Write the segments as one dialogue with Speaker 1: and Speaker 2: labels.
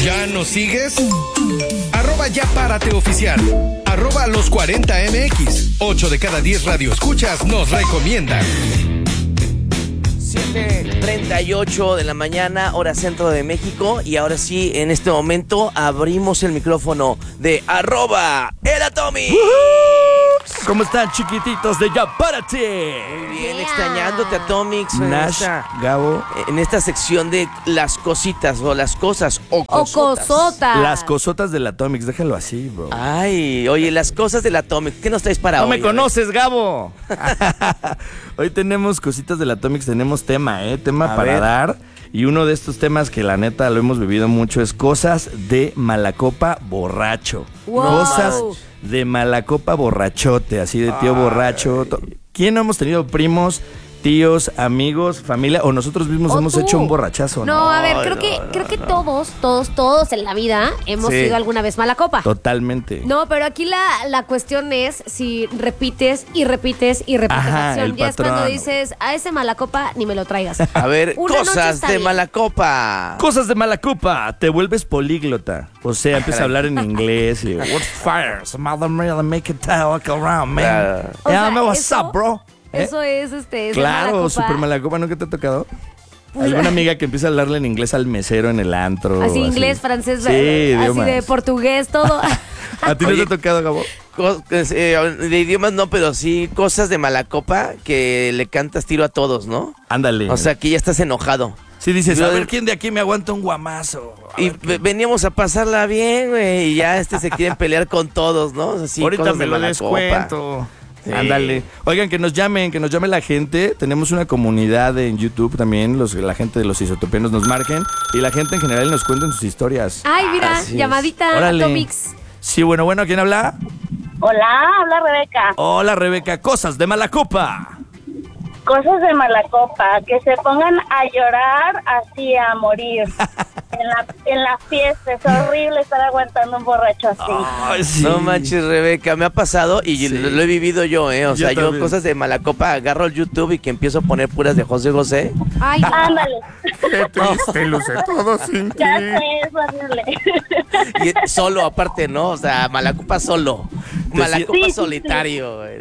Speaker 1: ¿Ya nos sigues? @ya párate oficial. @los 40mx. 8 de cada 10 radioescuchas nos recomiendan.
Speaker 2: 7:38 de la mañana, hora centro de México. Y ahora sí, en este momento abrimos el micrófono de @el Atomic.
Speaker 3: ¿Cómo están, chiquititos de Ya Párate?
Speaker 2: Muy bien, extrañándote, Atomics.
Speaker 3: Nash, Gabo.
Speaker 2: En esta sección de las cositas o las cosas o cosotas.
Speaker 3: Las cosotas del Atomics, déjalo así, bro.
Speaker 2: Ay, oye, las cosas del Atomic. ¿Qué nos traes para hoy?
Speaker 3: No me conoces, Gabo. Hoy tenemos cositas del Atomics, tenemos tema, tema para dar. Y uno de estos temas que la neta lo hemos vivido mucho es cosas de malacopa borracho.
Speaker 4: Wow.
Speaker 3: Cosas de malacopa borrachote, así de tío borracho. ¿Quién no hemos tenido primos, tíos, amigos, familia o nosotros mismos hemos hecho un borrachazo?
Speaker 4: No, a ver, creo que todos en la vida hemos sido alguna vez mala copa.
Speaker 3: Totalmente.
Speaker 4: No, pero aquí la cuestión es si repites y repites y repites la acción. Ya es cuando dices, a ese mala copa ni me lo traigas.
Speaker 2: A ver,
Speaker 4: Una noche
Speaker 2: cosas
Speaker 4: está
Speaker 2: de
Speaker 4: bien.
Speaker 2: mala copa.
Speaker 3: Cosas de mala copa, te vuelves políglota. O sea, empiezas a hablar en inglés y what fire, some mother really make it talk around, man.
Speaker 2: Claro.
Speaker 4: O sea,
Speaker 3: Yeah, what's up, bro?
Speaker 4: Eso es es de
Speaker 3: Claro,
Speaker 4: mala copa.
Speaker 3: super mala copa, ¿no? ¿Qué te ha tocado? ¿Alguna amiga que empieza a hablarle en inglés al mesero en el antro?
Speaker 4: Así inglés, francés,
Speaker 3: Sí,
Speaker 4: así
Speaker 3: idiomas.
Speaker 4: de portugués, todo.
Speaker 3: ¿A ti no te ha tocado, Gabo?
Speaker 2: De idiomas no, pero sí cosas de mala copa que le cantas tiro a todos, ¿no?
Speaker 3: Ándale.
Speaker 2: O sea, que ya estás enojado.
Speaker 3: sí dices, a
Speaker 2: Yo-
Speaker 3: ver, ¿quién de aquí me aguanta un guamazo? A
Speaker 2: Y
Speaker 3: ver,
Speaker 2: veníamos a pasarla bien, güey, y ya se quieren pelear con todos, ¿no? O sea, sí,
Speaker 3: ahorita
Speaker 2: cosas
Speaker 3: me
Speaker 2: de
Speaker 3: lo
Speaker 2: mala copa.
Speaker 3: descuento.
Speaker 2: Sí.
Speaker 3: Ándale. Oigan, que nos llame la gente. Tenemos una comunidad en YouTube también. La gente de los isotopenos nos marquen. Y la gente en general nos cuenten sus historias.
Speaker 4: Ay, mira,
Speaker 2: Así es.
Speaker 4: llamadita
Speaker 3: Órale.
Speaker 4: Atomics.
Speaker 3: Sí, bueno, ¿quién habla?
Speaker 5: Hola, habla Rebeca.
Speaker 3: Hola, Rebeca. Cosas de mala copa.
Speaker 5: Cosas de mala copa, que se pongan a llorar así a morir. En la fiesta, es horrible estar aguantando un borracho así.
Speaker 3: Ay, sí.
Speaker 2: No manches, Rebeca, me ha pasado y
Speaker 3: Sí.
Speaker 2: lo he vivido yo, O
Speaker 3: Yo
Speaker 2: sea, yo
Speaker 3: también.
Speaker 2: cosas de mala copa, agarro el YouTube y que empiezo a poner puras de José José.
Speaker 4: Ay, no.
Speaker 5: Ándale,
Speaker 3: Qué triste, luce todo sin ti.
Speaker 5: ya sé, es horrible.
Speaker 2: Y solo, aparte, ¿no? O sea, mala copa solo. Mala
Speaker 3: Sí,
Speaker 2: copa
Speaker 5: sí,
Speaker 2: solitario, güey.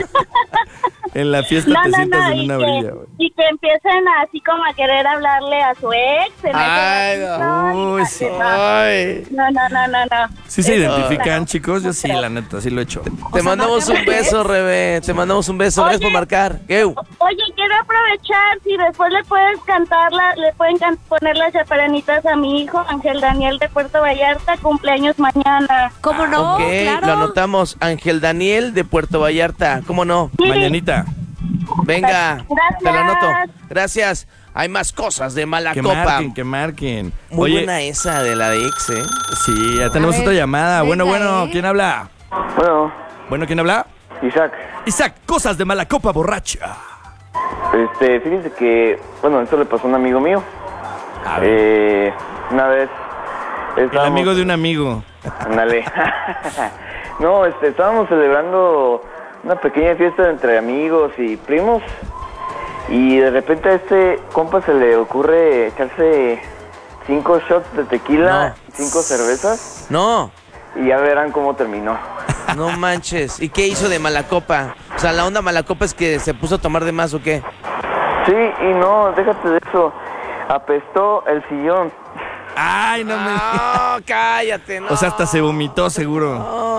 Speaker 3: En la fiesta te sientas en una orilla, güey.
Speaker 5: y que empiecen así como a querer hablarle a su ex. En
Speaker 2: Ay,
Speaker 5: ese-
Speaker 2: no.
Speaker 3: Uy,
Speaker 5: hija,
Speaker 3: sí.
Speaker 5: no.
Speaker 2: Ay.
Speaker 5: No.
Speaker 3: ¿Sí se
Speaker 5: Eso,
Speaker 3: identifican,
Speaker 5: no.
Speaker 3: chicos? Yo sí, la neta, sí lo he hecho.
Speaker 2: Te mandamos un beso, Rebe. Te mandamos un beso. Gracias por
Speaker 5: Oye.
Speaker 2: marcar. ¿Qué?
Speaker 5: Oye, quiero aprovechar, si después le pueden poner las chaparanitas a mi hijo, Ángel Daniel de Puerto Vallarta, cumpleaños mañana.
Speaker 4: ¿Cómo no?
Speaker 2: Ok,
Speaker 4: Claro.
Speaker 2: lo anotamos. Ángel Daniel de Puerto Vallarta. ¿Cómo no?
Speaker 5: Sí.
Speaker 3: Mañanita.
Speaker 2: Venga,
Speaker 5: Gracias.
Speaker 2: te lo anoto. Gracias. Hay más cosas de mala
Speaker 3: Que
Speaker 2: copa.
Speaker 3: marquen, que marquen.
Speaker 2: Muy
Speaker 3: Oye,
Speaker 2: buena esa de la de ex,
Speaker 3: sí, ya tenemos
Speaker 4: ver,
Speaker 3: otra llamada.
Speaker 4: venga,
Speaker 3: Bueno, ¿quién habla?
Speaker 6: Bueno,
Speaker 3: ¿Quién habla?
Speaker 6: Isaac,
Speaker 3: Isaac, cosas de mala copa borracha.
Speaker 6: fíjense que, bueno, esto le pasó a un amigo mío.
Speaker 3: A ver,
Speaker 6: Una vez
Speaker 3: el amigo de un amigo.
Speaker 6: Ándale. No, estábamos celebrando una pequeña fiesta entre amigos y primos. Y de repente a este compa se le ocurre echarse 5 shots de tequila,
Speaker 2: No.
Speaker 6: 5 cervezas.
Speaker 2: No,
Speaker 6: Y ya verán cómo terminó.
Speaker 2: no manches. ¿Y qué hizo de mala copa? O sea, la onda mala copa es que se puso a tomar de más o qué.
Speaker 6: Sí, y no, déjate de eso. Apestó el sillón.
Speaker 3: Ay, no me...
Speaker 2: No, cállate, no.
Speaker 3: O sea, hasta se vomitó, seguro.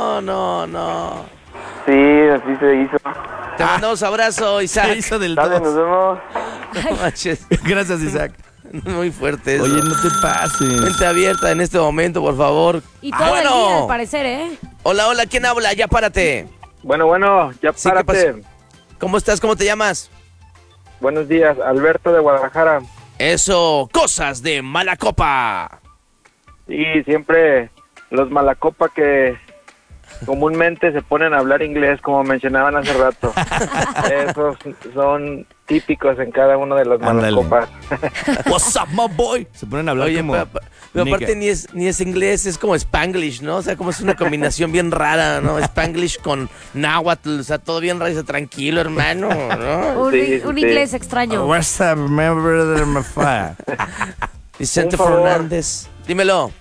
Speaker 2: No.
Speaker 6: Sí, así se hizo.
Speaker 2: Te mandamos abrazo,
Speaker 3: Se
Speaker 2: Isaac.
Speaker 3: hizo del
Speaker 6: Dale, nos
Speaker 3: 2.
Speaker 6: vemos.
Speaker 2: No manches.
Speaker 3: Gracias, Isaac.
Speaker 2: Muy fuerte eso.
Speaker 3: Oye, no te pases.
Speaker 2: Mente abierta en este momento, por favor.
Speaker 4: Y todo el
Speaker 2: Bueno.
Speaker 4: día, al parecer, ¿eh?
Speaker 2: Hola, ¿quién habla? Ya párate.
Speaker 7: Bueno, ya
Speaker 2: Sí, ¿qué
Speaker 7: párate.
Speaker 2: pasó? ¿Cómo estás? ¿Cómo te llamas?
Speaker 7: Buenos días, Alberto de Guadalajara.
Speaker 2: Eso, cosas de mala copa.
Speaker 7: Y siempre los malacopa que comúnmente se ponen a hablar inglés, como mencionaban hace rato. Esos son típicos en cada uno de los
Speaker 3: Ándale.
Speaker 7: malacopas.
Speaker 3: What's up, my boy? Se ponen a hablar
Speaker 2: Oye,
Speaker 3: como...
Speaker 2: pero
Speaker 3: Nica.
Speaker 2: aparte ni es inglés, es como Spanglish, ¿no? O sea, como es una combinación bien rara, ¿no? Spanglish con náhuatl, o sea, todo bien raro, dice, tranquilo, hermano, ¿no?
Speaker 4: Un inglés extraño.
Speaker 3: What's up, member of my fire?
Speaker 2: Vicente
Speaker 7: Un favor.
Speaker 2: Fernández, dímelo.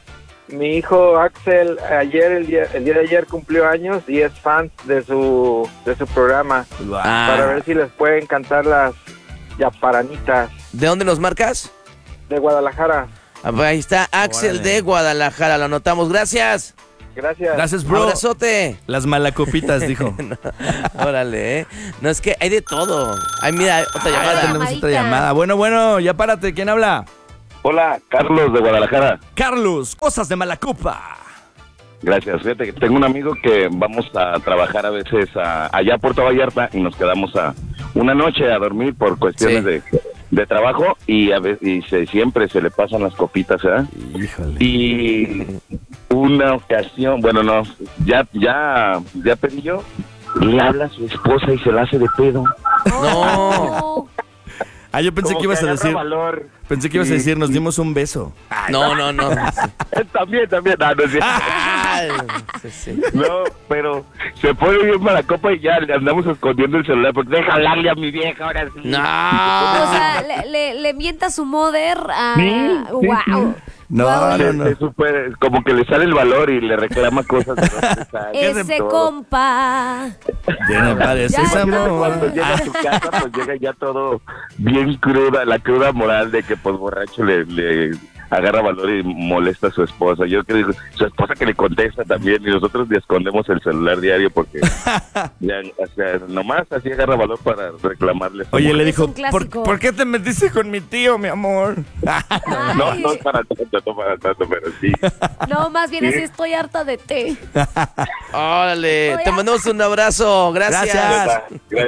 Speaker 7: mi hijo Axel el día de ayer cumplió años y es fan de su programa. Para ver si les pueden cantar las yaparanitas.
Speaker 2: ¿De dónde nos marcas?
Speaker 7: De Guadalajara.
Speaker 2: Ahí está Axel de Guadalajara, lo anotamos. Gracias.
Speaker 7: Gracias,
Speaker 3: bro.
Speaker 2: Abrazote.
Speaker 3: Las malacopitas, dijo.
Speaker 2: No, órale, No, es que hay de todo. Ay, mira, otra llamada.
Speaker 3: Tenemos otra llamada. Bueno, ya párate. ¿Quién habla?
Speaker 8: Hola, Carlos de Guadalajara.
Speaker 3: Carlos, cosas de Malacopa.
Speaker 8: Gracias. Fíjate que tengo un amigo que vamos a trabajar a veces allá a Puerto Vallarta y nos quedamos una noche a dormir por cuestiones de trabajo y a veces siempre se le pasan las copitas, ¿eh?
Speaker 3: Híjole.
Speaker 8: Y una ocasión, bueno, no, ya pedí yo, le habla a su esposa y se la hace de pedo.
Speaker 2: No.
Speaker 3: Yo pensé que ibas a decir.
Speaker 8: Valor.
Speaker 3: Pensé que ibas a decir, nos dimos un beso.
Speaker 2: No.
Speaker 8: También. No, es
Speaker 2: Sí.
Speaker 8: No, pero se pone bien mala copa y ya le andamos escondiendo el celular porque deja hablarle a mi vieja ahora sí.
Speaker 2: No.
Speaker 4: O sea, le mienta su mother a... ¡Wow!
Speaker 3: No.
Speaker 8: Es súper, como que le sale el valor y le reclama cosas de los 3 años.
Speaker 4: Ese compa.
Speaker 3: Ya me parece esa
Speaker 8: Cuando llega a su casa, pues llega ya todo bien cruda, la cruda moral de que pues borracho le agarra valor y molesta a su esposa. Yo creo que su esposa que le contesta también y nosotros le escondemos el celular diario porque ya, o sea, nomás así agarra valor para reclamarle.
Speaker 3: Oye, le dijo,
Speaker 4: un clásico.
Speaker 3: ¿por qué te metiste con mi tío, mi amor?
Speaker 8: No para tanto, pero sí.
Speaker 4: No, más bien así estoy harta de té.
Speaker 2: Órale, te mandamos un abrazo. Gracias.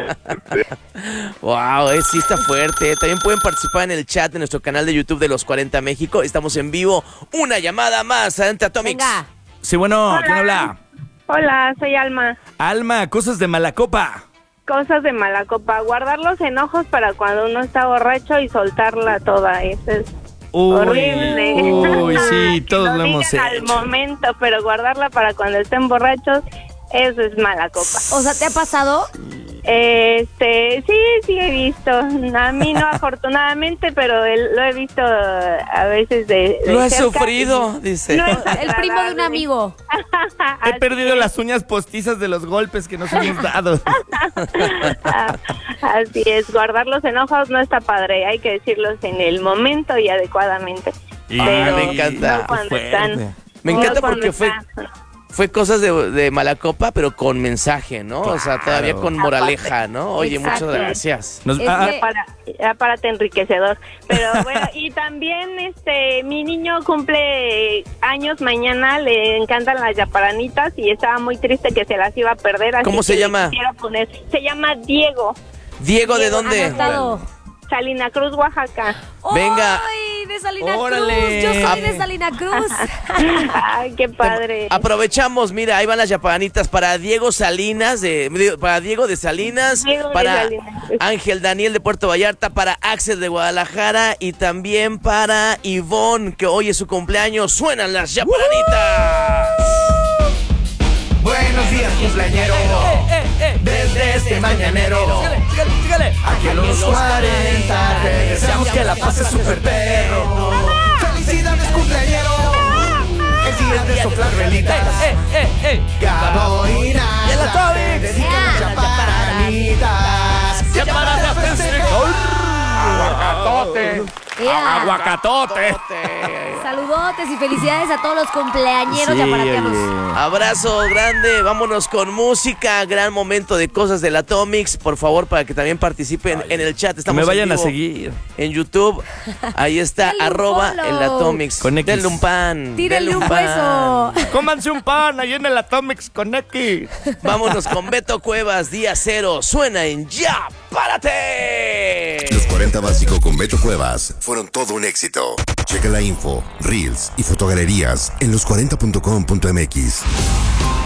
Speaker 2: Wow, sí está fuerte. También pueden participar en el chat de nuestro canal de YouTube de Los 40 México. Estamos en vivo. Una llamada más. Adelante, Atomics.
Speaker 4: Venga.
Speaker 3: Sí, bueno, ¿quién habla?
Speaker 9: Hola, soy Alma.
Speaker 3: Alma, cosas de Malacopa.
Speaker 9: Cosas de Malacopa. Guardar los enojos para cuando uno está borracho y soltarla toda. Eso es horrible.
Speaker 3: Uy, sí, todos lo hemos hecho.
Speaker 9: Al momento, pero guardarla para cuando estén borrachos, eso es Malacopa.
Speaker 4: O sea, ¿te ha pasado?
Speaker 9: Sí he visto. A mí no, afortunadamente, pero lo he visto a veces de
Speaker 2: Lo he
Speaker 9: cerca.
Speaker 2: sufrido, dice.
Speaker 9: No es
Speaker 4: El primo de un amigo.
Speaker 3: He perdido las uñas postizas de los golpes que nos hemos dado.
Speaker 9: Así es, guardar los enojos no está padre, hay que decirlos en el momento y adecuadamente. Pero
Speaker 2: me encanta.
Speaker 9: no cuando están,
Speaker 2: Me encanta
Speaker 9: no cuando
Speaker 2: porque fue cosas de Malacopa, pero con mensaje, ¿no? O sea, todavía con moraleja, ¿no? Oye,
Speaker 9: Exacto.
Speaker 2: muchas gracias.
Speaker 9: Para enriquecedor. Pero bueno, y también mi niño cumple años mañana, le encantan las yaparanitas y estaba muy triste que se las iba a perder. Así
Speaker 2: ¿Cómo se llama?
Speaker 9: Se llama Diego.
Speaker 2: ¿Diego de dónde?
Speaker 4: Anotado.
Speaker 9: Salina Cruz, Oaxaca.
Speaker 2: Venga.
Speaker 4: ¡Ay, de Salina
Speaker 3: Órale.
Speaker 4: Cruz! Yo soy de Salina Cruz.
Speaker 9: Ay, qué padre.
Speaker 2: Aprovechamos, mira, ahí van las yapanitas para Diego Salinas, para Diego de Salinas, para Ángel Daniel de Puerto Vallarta, para Axel de Guadalajara y también para Ivonne, que hoy es su cumpleaños. Suenan las yapanitas.
Speaker 10: Buenos días, cumpleañero. Desde este mañanero. Aquí en los 40 te deseamos que la pases súper perro. ¡Felicidades, cumpleañero! Es día de soplar velitas. Carolina.
Speaker 3: ¡Y el Atomics!
Speaker 10: Dedican las yaparanitas. ¡Yaparanitas festejar!
Speaker 8: ¡Aguacatote!
Speaker 3: ¡Aguacatote!
Speaker 4: Saludotes y felicidades a todos los cumpleañeros yaparatianos.
Speaker 2: Abrazo grande, vámonos con música. Gran momento de cosas del Atomics. Por favor, para que también participen en el chat. Estamos
Speaker 3: me vayan
Speaker 2: en vivo
Speaker 3: a seguir
Speaker 2: en YouTube. Ahí está,
Speaker 4: Denle un follow.
Speaker 2: el Atomics.
Speaker 3: Con X.
Speaker 2: Denle un pan.
Speaker 4: Tírenle un
Speaker 2: pan.
Speaker 4: beso.
Speaker 3: Cómanse un pan ahí en el Atomics con X.
Speaker 2: Vámonos con Beto Cuevas, día 0. Suena en Ya, párate.
Speaker 11: Los 40 Básico con Beto Cuevas fueron todo un éxito. Checa la info, reels y fotogalerías en los40.com.mx.